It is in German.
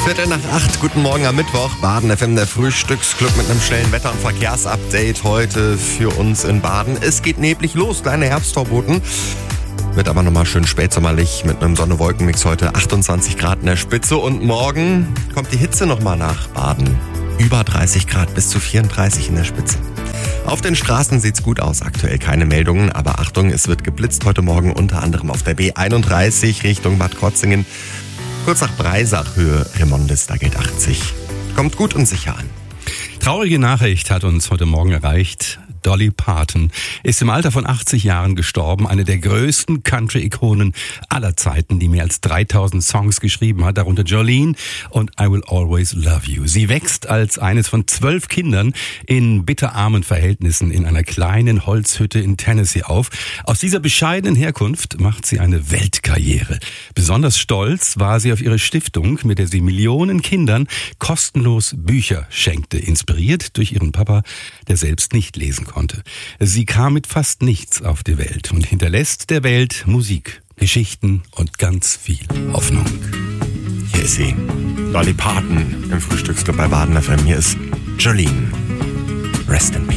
7:45, guten Morgen am Mittwoch. Baden FM, der Frühstücksclub mit einem schnellen Wetter- und Verkehrsupdate heute für uns in Baden. Es geht neblig los, kleine Herbsttorboten. Wird aber nochmal schön spätsommerlich mit einem Sonne-Wolken-Mix heute. 28 Grad in der Spitze und morgen kommt die Hitze nochmal nach Baden. Über 30 Grad, bis zu 34 in der Spitze. Auf den Straßen sieht's gut aus, aktuell keine Meldungen, aber Achtung, es wird geblitzt heute Morgen unter anderem auf der B31 Richtung Bad Krozingen. Kurz nach Breisach, Höhe Remondis, da gilt 80. Kommt gut und sicher an. Traurige Nachricht hat uns heute Morgen erreicht. Dolly Parton ist im Alter von 80 Jahren gestorben, eine der größten Country-Ikonen aller Zeiten, die mehr als 3000 Songs geschrieben hat, darunter Jolene und I Will Always Love You. Sie wächst als eines von 12 Kindern in bitterarmen Verhältnissen in einer kleinen Holzhütte in Tennessee auf. Aus dieser bescheidenen Herkunft macht sie eine Weltkarriere. Besonders stolz war sie auf ihre Stiftung, mit der sie Millionen Kindern kostenlos Bücher schenkte, inspiriert durch ihren Papa, der selbst nicht lesen konnte. Sie kam mit fast nichts auf die Welt und hinterlässt der Welt Musik, Geschichten und ganz viel Hoffnung. Hier ist sie, Dolly Parton im Frühstücksclub bei Baden FM. Hier ist Jolene. Rest in Peace.